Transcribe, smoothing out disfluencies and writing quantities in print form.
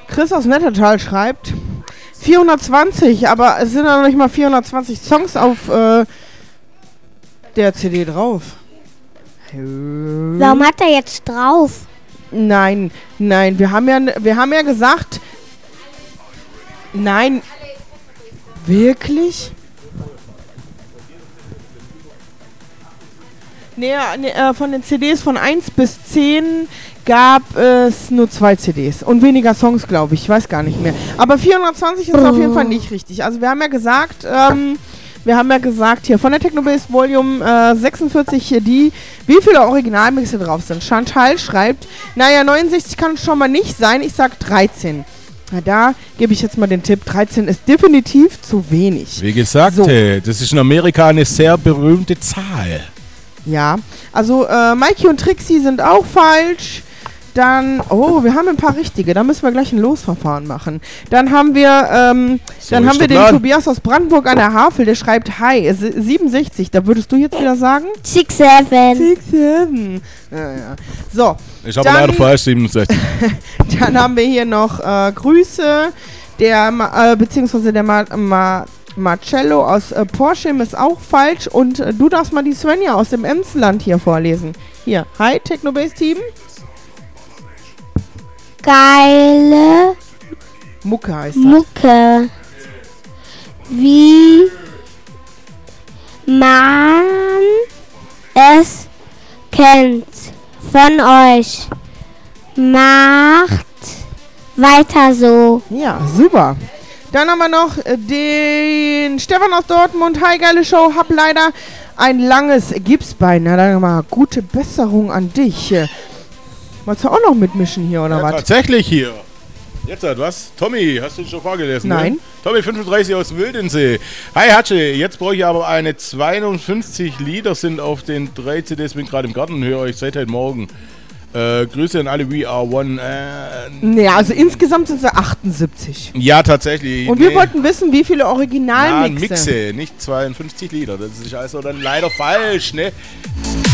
Chris aus Nettertal schreibt 420, aber es sind ja noch nicht mal 420 Songs auf der CD drauf. Warum hat er jetzt drauf? Nein, wir haben ja gesagt... Nein. Wirklich? Nee, von den CDs von 1 bis 10 gab es nur 2 CDs und weniger Songs, glaube ich. Ich weiß gar nicht mehr. Aber 420 ist auf jeden Fall nicht richtig. Also wir haben ja gesagt, hier von der Technobase Volume 46 hier wie viele Originalmixe drauf sind. Chantal schreibt, 69 kann es schon mal nicht sein. Ich sag 13. Na, da gebe ich jetzt mal den Tipp, 13 ist definitiv zu wenig. Wie gesagt, so. Das ist in Amerika eine sehr berühmte Zahl. Ja, also Mikey und Trixie sind auch falsch. Dann, wir haben ein paar richtige, da müssen wir gleich ein Losverfahren machen. Dann haben wir, den Tobias aus Brandenburg an der Havel, der schreibt, hi, 67, da würdest du jetzt wieder sagen? 6-7. Ja. So. Ich habe leider falsch, 67. Dann haben wir hier noch Grüße, beziehungsweise der Marcello aus Porschim ist auch falsch und du darfst mal die Svenja aus dem Emsland hier vorlesen. Hier, hi, Technobase-Team. Geile Mucke heißt das. Mucke. Wie man es kennt von euch. Macht weiter so. Ja, super. Dann haben wir noch den Stefan aus Dortmund. Hi, geile Show. Hab leider ein langes Gipsbein. Na, dann mal gute Besserung an dich. Wolltest du auch noch mitmischen hier, oder was? Tatsächlich hier. Jetzt was? Tommy, hast du den schon vorgelesen? Nein. Ne? Tommy 35 aus Wildensee. Hi Hatsche, jetzt brauche ich aber eine 52 Lieder sind auf den 3 CDs. Bin gerade im Garten und höre euch seit heute Morgen. Grüße an alle We Are One. Ja, also insgesamt sind es 78. Ja, tatsächlich. Und wir wollten wissen, wie viele Originalmixe. Ja, Mixe, nicht 52 Lieder. Das ist also dann leider falsch, ne?